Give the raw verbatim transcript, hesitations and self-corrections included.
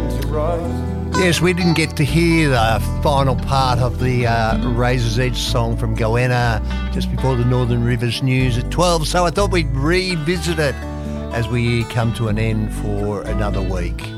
Yes, we didn't get to hear the final part of the uh, Razor's Edge song from Goanna just before the Northern Rivers News at twelve, so I thought we'd revisit it as we come to an end for another week.